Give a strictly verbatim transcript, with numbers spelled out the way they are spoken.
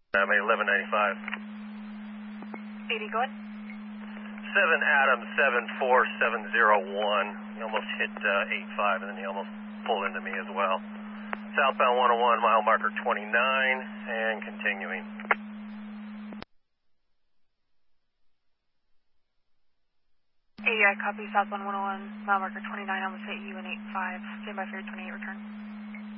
I'm eleven ninety-five. eighty, go ahead. seven Adam seven four seven zero one. You almost hit uh, eight five, and then you almost pulled into me as well. Southbound one oh one, mile marker twenty-nine, and continuing. eighty, I copy. Southbound one oh one, mile marker twenty-nine, almost hit you in eight five. Stand by for your twenty-eight return.